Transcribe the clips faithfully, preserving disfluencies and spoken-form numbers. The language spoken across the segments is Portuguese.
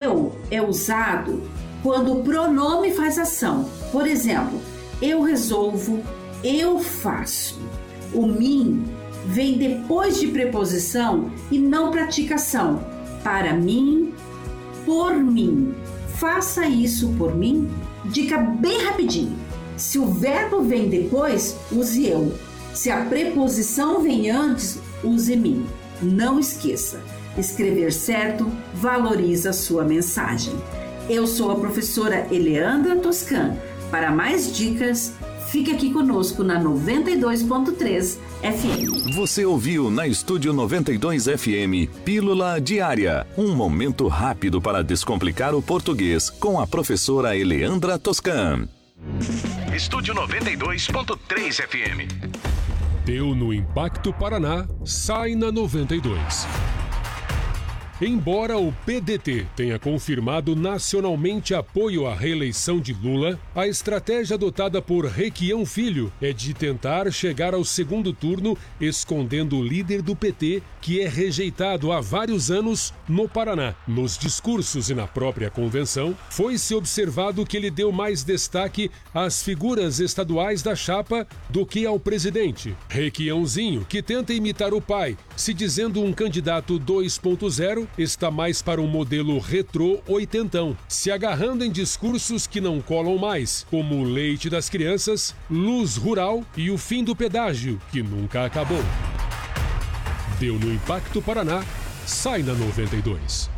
eu é usado quando o pronome faz ação. Por exemplo, eu resolvo, eu faço. O mim vem depois de preposição e não pratica ação. Para mim, por mim. Faça isso por mim. Dica bem rapidinho. Se o verbo vem depois, use eu. Se a preposição vem antes, use mim. Não esqueça, escrever certo valoriza a sua mensagem. Eu sou a professora Eleandra Toscan. Para mais dicas, fique aqui conosco na noventa e dois ponto três F M. Você ouviu na Estúdio noventa e dois F M Pílula Diária, um momento rápido para descomplicar o português com a professora Eleandra Toscan. Estúdio noventa e dois ponto três F M. Deu no Impacto Paraná, sai na noventa e dois. Embora o P D T tenha confirmado nacionalmente apoio à reeleição de Lula, a estratégia adotada por Requião Filho é de tentar chegar ao segundo turno escondendo o líder do P T, que é rejeitado há vários anos no Paraná. Nos discursos e na própria convenção, foi-se observado que ele deu mais destaque às figuras estaduais da chapa do que ao presidente. Requiãozinho, que tenta imitar o pai, se dizendo um candidato dois ponto zero, está mais para um modelo retrô oitentão, se agarrando em discursos que não colam mais, como o leite das crianças, luz rural e o fim do pedágio, que nunca acabou. Deu no Impacto Paraná, sai na noventa e dois.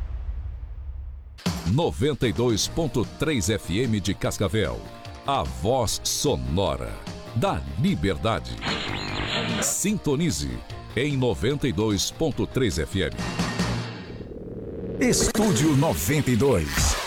noventa e dois ponto três F M de Cascavel, a voz sonora da liberdade. Sintonize em noventa e dois ponto três F M. Estúdio noventa e dois.